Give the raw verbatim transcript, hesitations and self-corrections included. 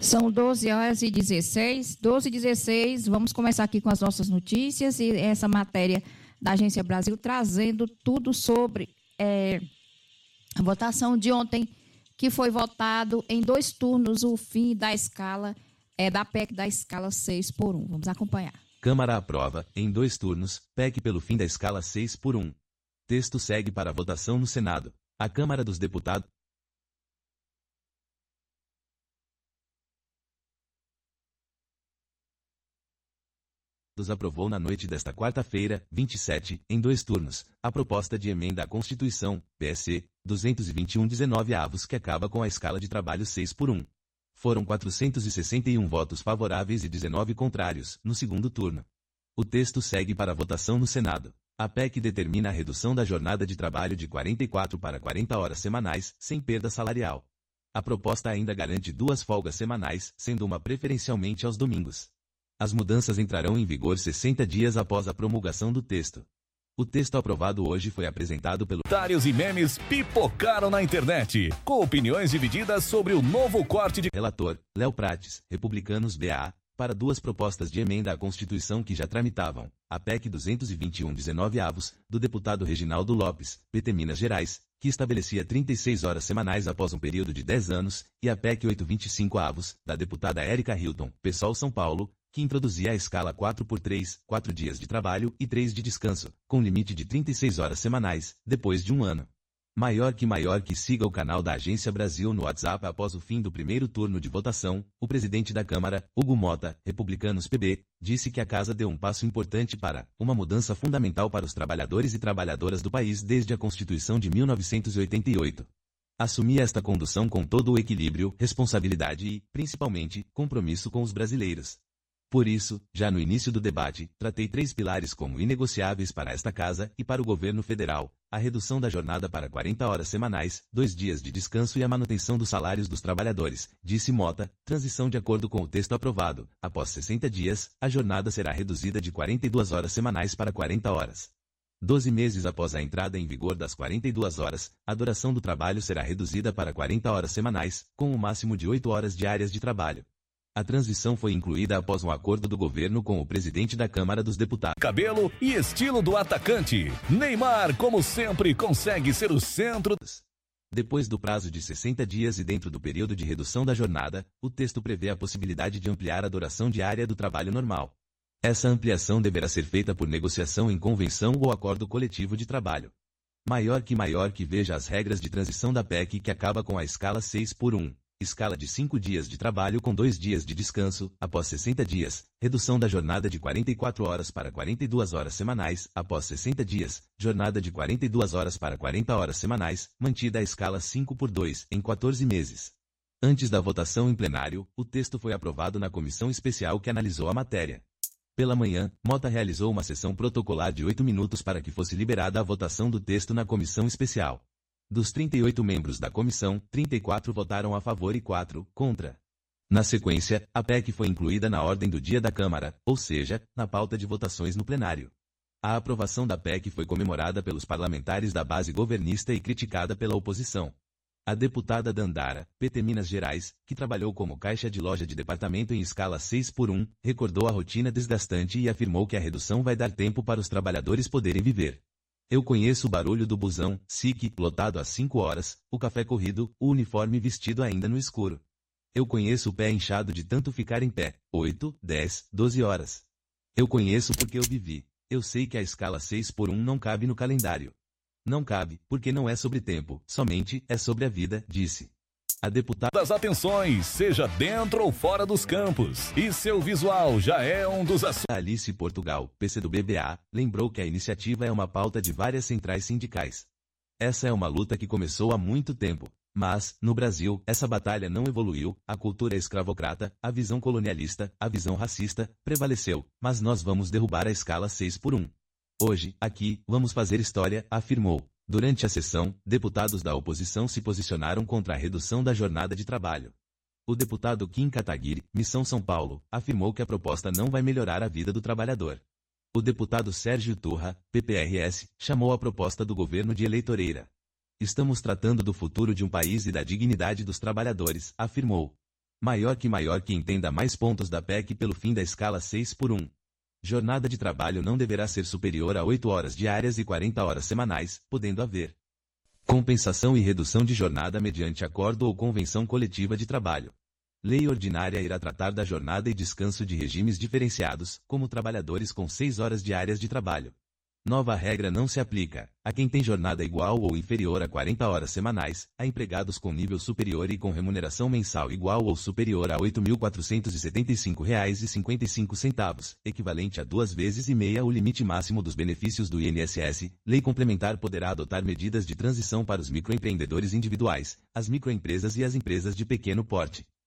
São doze horas e dezesseis, doze e dezesseis, vamos começar aqui com as nossas notícias e essa matéria da Agência Brasil trazendo tudo sobre é, a votação de ontem, que foi votado em dois turnos o fim da escala, é, da P E C da escala seis por um. Vamos acompanhar. Câmara aprova, em dois turnos, P E C pelo fim da escala seis por um. Texto segue para votação no Senado. A Câmara dos Deputados aprovou na noite desta quarta-feira, vinte e sete, em dois turnos, a proposta de emenda à Constituição, P S C, duzentos e vinte e um dezenove avos que acaba com a escala de trabalho seis por um. Foram quatrocentos e sessenta e um votos favoráveis e dezenove contrários, no segundo turno. O texto segue para votação no Senado. A P E C determina a redução da jornada de trabalho de quarenta e quatro para quarenta horas semanais, sem perda salarial. A proposta ainda garante duas folgas semanais, sendo uma preferencialmente aos domingos. As mudanças entrarão em vigor sessenta dias após a promulgação do texto. O texto aprovado hoje foi apresentado pelo... Comentários e memes pipocaram na internet, com opiniões divididas sobre o novo corte de... Relator, Léo Prates, Republicanos B A, para duas propostas de emenda à Constituição que já tramitavam, a P E C duzentos e vinte e um dezenove avos, do deputado Reginaldo Lopes, P T Minas Gerais, que estabelecia trinta e seis horas semanais após um período de dez anos, e a P E C oitocentos e vinte e cinco avos, da deputada Érica Hilton, PSOL São Paulo, que introduzia a escala quatro por três, quatro dias de trabalho e três de descanso, com limite de trinta e seis horas semanais, depois de um ano. Maior que maior que siga o canal da Agência Brasil no WhatsApp após o fim do primeiro turno de votação, o presidente da Câmara, Hugo Mota, Republicanos P B, disse que a Casa deu um passo importante para uma mudança fundamental para os trabalhadores e trabalhadoras do país desde a Constituição de mil novecentos e oitenta e oito. Assumi esta condução com todo o equilíbrio, responsabilidade e, principalmente, compromisso com os brasileiros. Por isso, já no início do debate, tratei três pilares como inegociáveis para esta Casa e para o governo federal: a redução da jornada para quarenta horas semanais, dois dias de descanso e a manutenção dos salários dos trabalhadores, disse Mota. Transição de acordo com o texto aprovado. Após sessenta dias, a jornada será reduzida de quarenta e duas horas semanais para quarenta horas. doze meses após a entrada em vigor das quarenta e duas horas, a duração do trabalho será reduzida para quarenta horas semanais, com o máximo de oito horas diárias de trabalho. A transição foi incluída após um acordo do governo com o presidente da Câmara dos Deputados. Cabelo e estilo do atacante. Neymar, como sempre, consegue ser o centro. Depois do prazo de sessenta dias e dentro do período de redução da jornada, o texto prevê a possibilidade de ampliar a duração diária do trabalho normal. Essa ampliação deverá ser feita por negociação em convenção ou acordo coletivo de trabalho. Maior que maior que veja as regras de transição da P E C que acaba com a escala seis por um. Escala de cinco dias de trabalho com dois dias de descanso, após sessenta dias, redução da jornada de quarenta e quatro horas para quarenta e duas horas semanais, após sessenta dias, jornada de quarenta e duas horas para quarenta horas semanais, mantida a escala cinco por dois, em quatorze meses. Antes da votação em plenário, o texto foi aprovado na comissão especial que analisou a matéria. Pela manhã, Mota realizou uma sessão protocolar de oito minutos para que fosse liberada a votação do texto na comissão especial. Dos trinta e oito membros da comissão, trinta e quatro votaram a favor e quatro contra. Na sequência, a P E C foi incluída na ordem do dia da Câmara, ou seja, na pauta de votações no plenário. A aprovação da P E C foi comemorada pelos parlamentares da base governista e criticada pela oposição. A deputada Dandara, P T Minas Gerais, que trabalhou como caixa de loja de departamento em escala seis por um, recordou a rotina desgastante e afirmou que a redução vai dar tempo para os trabalhadores poderem viver. Eu conheço o barulho do busão, S I C, lotado às cinco horas, o café corrido, o uniforme vestido ainda no escuro. Eu conheço o pé inchado de tanto ficar em pé, oito, dez, doze horas. Eu conheço porque eu vivi. Eu sei que a escala seis por um não cabe no calendário. Não cabe, porque não é sobre tempo, somente é sobre a vida, disse. A deputada... Das atenções, seja dentro ou fora dos campos, e seu visual já é um dos assuntos. Alice Portugal, P C do B B A, lembrou que a iniciativa é uma pauta de várias centrais sindicais. Essa é uma luta que começou há muito tempo. Mas, no Brasil, essa batalha não evoluiu, a cultura escravocrata, a visão colonialista, a visão racista, prevaleceu, mas nós vamos derrubar a escala seis por um. Hoje, aqui, vamos fazer história, afirmou. Durante a sessão, deputados da oposição se posicionaram contra a redução da jornada de trabalho. O deputado Kim Kataguiri, Missão São Paulo, afirmou que a proposta não vai melhorar a vida do trabalhador. O deputado Sérgio Turra, P P R S, chamou a proposta do governo de eleitoreira. Estamos tratando do futuro de um país e da dignidade dos trabalhadores, afirmou. Maior que maior que entenda mais pontos da P E C pelo fim da escala seis por um. Jornada de trabalho não deverá ser superior a oito horas diárias e quarenta horas semanais, podendo haver compensação e redução de jornada mediante acordo ou convenção coletiva de trabalho. Lei ordinária irá tratar da jornada e descanso de regimes diferenciados, como trabalhadores com seis horas diárias de trabalho. Nova regra não se aplica a quem tem jornada igual ou inferior a quarenta horas semanais, a empregados com nível superior e com remuneração mensal igual ou superior a oito mil quatrocentos e setenta e cinco reais e cinquenta e cinco centavos, equivalente a duas vezes e meia o limite máximo dos benefícios do I N S S. Lei complementar poderá adotar medidas de transição para os microempreendedores individuais, as microempresas e as empresas de pequeno porte.